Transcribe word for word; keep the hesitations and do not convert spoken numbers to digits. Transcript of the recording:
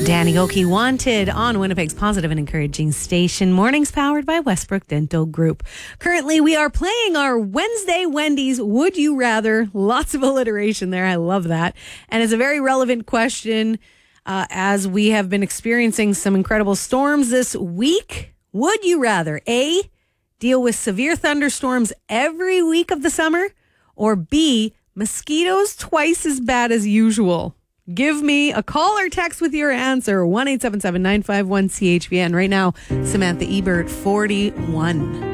Danny Oki Wanted on Winnipeg's positive and encouraging station. Mornings powered by Westbrook Dental Group. Currently, we are playing our Wednesday Wendy's Would You Rather. Lots of alliteration there. I love that. And it's a very relevant question uh, as we have been experiencing some incredible storms this week. Would you rather A, deal with severe thunderstorms every week of the summer, or B, mosquitoes twice as bad as usual? Give me a call or text with your answer. one eight seven seven nine five one C H V N. Right now, Samantha Ebert, forty-one.